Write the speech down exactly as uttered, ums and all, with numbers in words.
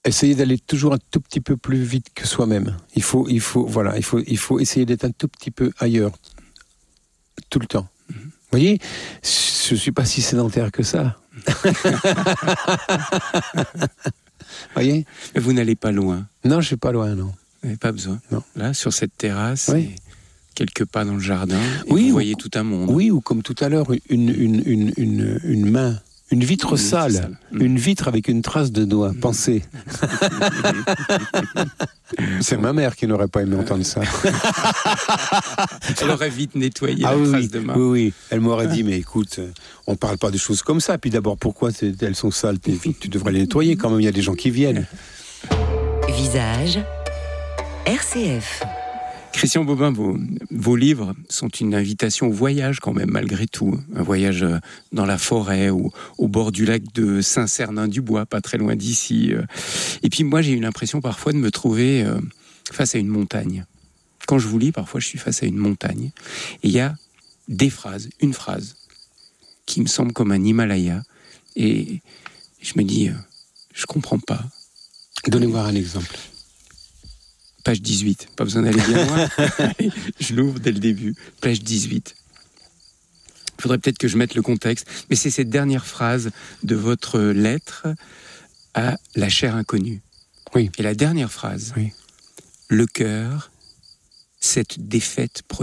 essayer d'aller toujours un tout petit peu plus vite que soi-même. Il faut, il faut, voilà, il faut, il faut essayer d'être un tout petit peu ailleurs, tout le temps. Vous voyez, je suis pas si sédentaire que ça. Voyez. Mais vous n'allez pas loin. Non, je suis pas loin, non. Vous n'avez pas besoin. Non. Là, sur cette terrasse, Oui. et quelques pas dans le jardin, et Oui, vous ou- voyez tout un monde. Oui, ou comme tout à l'heure, une, une, une, une, une main, une vitre Une vitre sale, sale. une vitre avec une trace de doigt. Pensez. C'est ma mère qui n'aurait pas aimé entendre ça. Elle aurait vite nettoyé Ah la oui, trace oui, de main. oui, oui. Elle m'aurait dit, mais écoute, euh, on parle pas de choses comme ça. Puis d'abord, pourquoi c'est- elles sont sales? Puis tu devrais les nettoyer quand même. Il y a des gens qui viennent. Visage, R C F. Christian Bobin, vos, vos livres sont une invitation au voyage quand même, malgré tout. Un voyage euh, dans la forêt ou au bord du lac de Saint-Cernin-du-Bois, pas très loin d'ici. euh. Et puis moi, j'ai eu l'impression parfois de me trouver euh, face à une montagne. Quand je vous lis, parfois, je suis face à une montagne. Et il y a des phrases, une phrase, qui me semble comme un Himalaya. Et je me dis, euh, je comprends pas. Donnez-moi un exemple. Page dix-huit, pas besoin d'aller bien loin. Allez, je l'ouvre dès le début. Page dix-huit. Il faudrait peut-être que je mette le contexte, mais c'est cette dernière phrase de votre lettre à la chère inconnue. Oui. Et la dernière phrase, Oui. le cœur, cette défaite